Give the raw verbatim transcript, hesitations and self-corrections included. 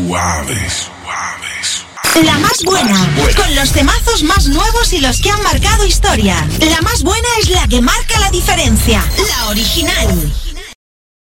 suaves. La más buena, con los temazos más nuevos y los que han marcado historia. La más buena es la que marca la diferencia, la original.